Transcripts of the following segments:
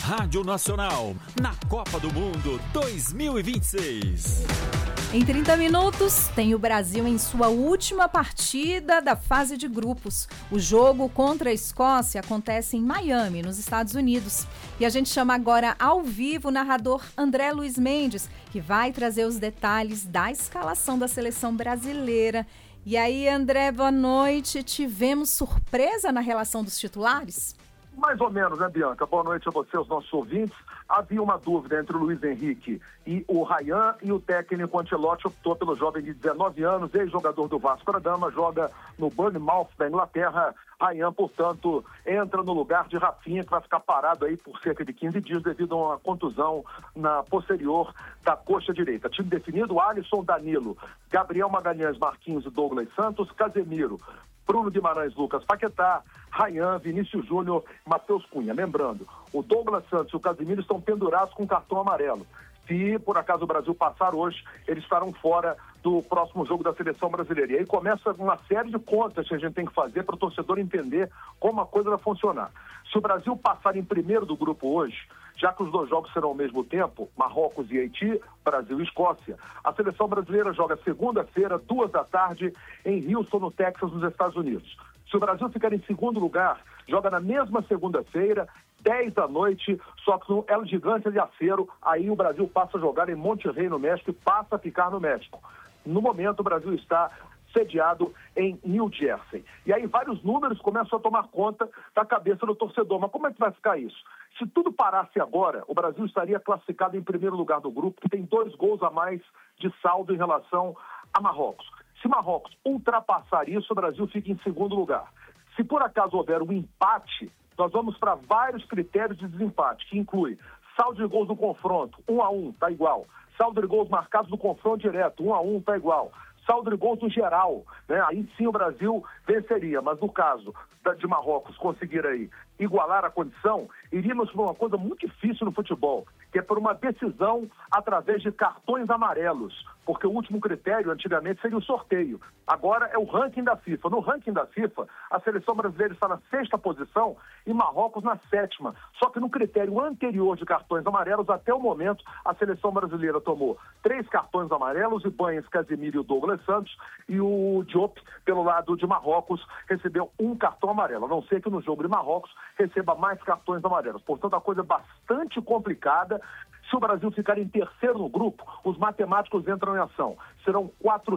Rádio Nacional, na Copa do Mundo 2026. Em 30 minutos, tem o Brasil em sua última partida da fase de grupos. O jogo contra a Escócia acontece em Miami, nos Estados Unidos. E a gente chama agora ao vivo o narrador André Luiz Mendes, que vai trazer os detalhes da escalação da seleção brasileira. E aí, André, boa noite. Tivemos surpresa na relação dos titulares? Mais ou menos, né, Bianca? Boa noite a você, aos nossos ouvintes. Havia uma dúvida entre o Luiz Henrique e o Rayan, e o técnico Ancelotti optou pelo jovem de 19 anos, ex-jogador do Vasco da Gama, joga no Bournemouth da Inglaterra. Rayan, portanto, entra no lugar de Rafinha, que vai ficar parado aí por cerca de 15 dias devido a uma contusão na posterior da coxa direita. Time definido: Alisson, Danilo, Gabriel Magalhães, Marquinhos e Douglas Santos, Casemiro, Bruno Guimarães, Lucas Paquetá, Rayan, Vinícius Júnior, Matheus Cunha. Lembrando, o Douglas Santos e o Casemiro estão pendurados com cartão amarelo. Se por acaso o Brasil passar hoje, eles estarão fora do próximo jogo da seleção brasileira. E aí começa uma série de contas que a gente tem que fazer para o torcedor entender como a coisa vai funcionar. Se o Brasil passar em primeiro do grupo hoje, já que os dois jogos serão ao mesmo tempo, Marrocos e Haiti, Brasil e Escócia, a seleção brasileira joga segunda-feira, 2h, em Houston, no Texas, nos Estados Unidos. Se o Brasil ficar em segundo lugar, joga na mesma segunda-feira, 10h, só que no El Gigante de Acero, aí o Brasil passa a jogar em Monterrey, no México, e passa a ficar no México. No momento, o Brasil está sediado em New Jersey. E aí vários números começam a tomar conta da cabeça do torcedor. Mas como é que vai ficar isso? Se tudo parasse agora, o Brasil estaria classificado em primeiro lugar do grupo, que tem 2 gols a mais de saldo em relação a Marrocos. Se Marrocos ultrapassar isso, o Brasil fica em segundo lugar. Se por acaso houver um empate, nós vamos para vários critérios de desempate, que inclui saldo de gols no confronto, 1-1, tá igual. Saldo de gols marcados no confronto direto, 1-1, tá igual. Saldo de gols no geral, né? Aí sim o Brasil venceria, mas no caso de Marrocos conseguir aí igualar a condição, iríamos para uma coisa muito difícil no futebol, que é por uma decisão através de cartões amarelos, porque o último critério antigamente seria o sorteio, agora é o ranking da FIFA. No ranking da FIFA, a seleção brasileira está na 6ª posição e Marrocos na 7ª, só que no critério anterior de cartões amarelos, até o momento, a seleção brasileira tomou 3 cartões amarelos, Ibanez, Casemiro e o Douglas Santos, e o Diop, pelo lado de Marrocos, recebeu 1 cartão amarelo, a não ser que no jogo de Marrocos receba mais cartões amarelos. Portanto, a coisa é bastante complicada. Se o Brasil ficar em terceiro no grupo, os matemáticos entram em ação. Serão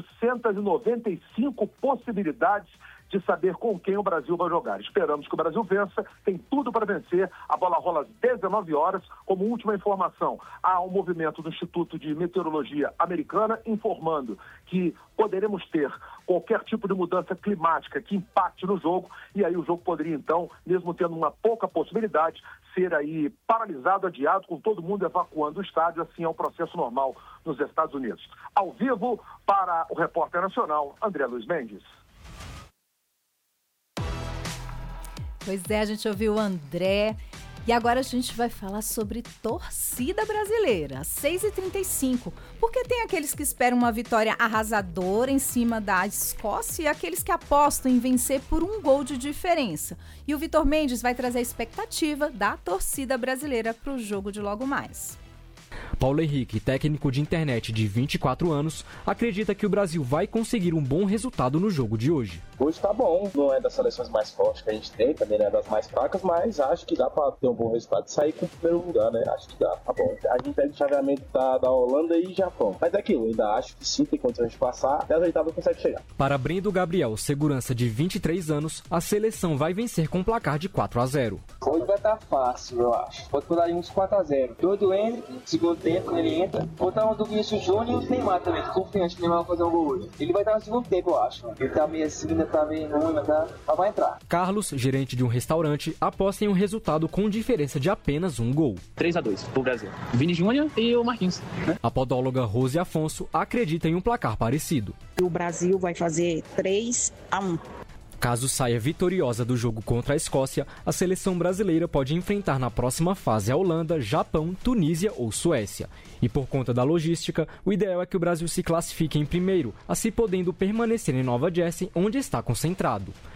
495 possibilidades de saber com quem o Brasil vai jogar. Esperamos que o Brasil vença, tem tudo para vencer. A bola rola às 19h. Como última informação, há um movimento do Instituto de Meteorologia Americana informando que poderemos ter qualquer tipo de mudança climática que impacte no jogo, e aí o jogo poderia então, mesmo tendo uma pouca possibilidade, ser aí paralisado, adiado, com todo mundo evacuando o estádio. Assim é o processo normal nos Estados Unidos. Ao vivo, para o Repórter Nacional, André Luiz Mendes. Pois é, a gente ouviu o André. E agora a gente vai falar sobre torcida brasileira, às 6h35, porque tem aqueles que esperam uma vitória arrasadora em cima da Escócia e aqueles que apostam em vencer por 1 gol de diferença. E o Vitor Mendes vai trazer a expectativa da torcida brasileira para o jogo de logo mais. Paulo Henrique, técnico de internet de 24 anos, acredita que o Brasil vai conseguir um bom resultado no jogo de hoje. Hoje tá bom, não é das seleções mais fortes que a gente tem, também não é das mais fracas, mas acho que dá pra ter um bom resultado e sair com o primeiro lugar, né? Acho que dá, tá bom. A gente pega o chaveamento da Holanda e Japão, mas é aquilo, ainda acho que sim, tem condições de passar, até as oitavas consegue chegar. Para Brendo Gabriel, segurança de 23 anos, a seleção vai vencer com um placar de 4-0. Hoje vai estar fácil, eu acho. Pode por aí uns 4-0. Todo Henrique, segundo tempo, ele entra. Botar um do Vinícius Júnior e o Neymar também. Confiante que o Neymar vai fazer um gol hoje. Ele vai estar no segundo tempo, eu acho. Ele tá meio assim, ainda tá meio ruim, mas vai entrar. Carlos, gerente de um restaurante, aposta em um resultado com diferença de apenas 1 gol. 3-2 pro Brasil. Vini Júnior e o Marquinhos. A podóloga Rose Afonso acredita em um placar parecido. O Brasil vai fazer 3-1. Caso saia vitoriosa do jogo contra a Escócia, a seleção brasileira pode enfrentar na próxima fase a Holanda, Japão, Tunísia ou Suécia. E por conta da logística, o ideal é que o Brasil se classifique em primeiro, assim podendo permanecer em Nova Jersey, onde está concentrado.